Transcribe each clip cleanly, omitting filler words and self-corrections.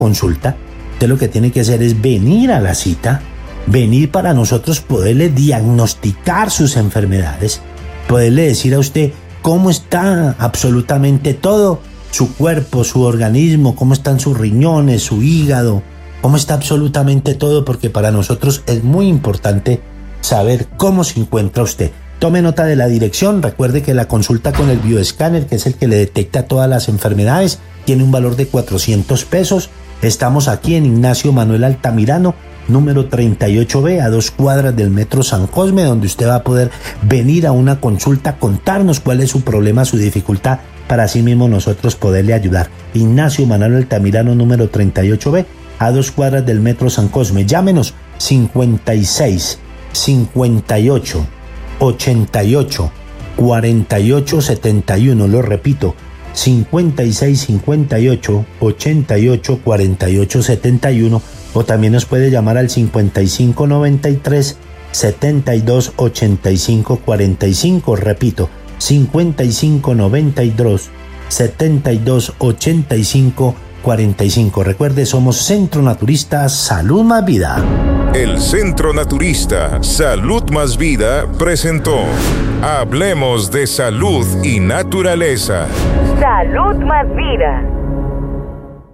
consulta, usted lo que tiene que hacer es venir a la cita, venir para nosotros poderle diagnosticar sus enfermedades, poderle decir a usted cómo está absolutamente todo, su cuerpo, su organismo, cómo están sus riñones, su hígado, cómo está absolutamente todo, porque para nosotros es muy importante saber cómo se encuentra usted. Tome nota de la dirección, recuerde que la consulta con el bioescáner, que es el que le detecta todas las enfermedades, tiene un valor de 400 pesos. Estamos aquí en Ignacio Manuel Altamirano, número 38B, a 2 cuadras del Metro San Cosme, donde usted va a poder venir a una consulta, contarnos cuál es su problema, su dificultad, para así mismo nosotros poderle ayudar. Ignacio Manuel Altamirano, número 38B, a 2 cuadras del Metro San Cosme. Llámenos 56 58 88 48 71, lo repito, 56 58 88 48 71, o también nos puede llamar al 55 93 72 85 45, repito, 55 92 72 85 45. Recuerde, somos Centro Naturista Salud Más Vida. El Centro Naturista Salud Más Vida presentó Hablemos de Salud y Naturaleza. Salud Más Vida.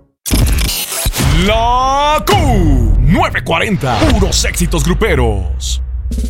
La Q940. Puros éxitos gruperos.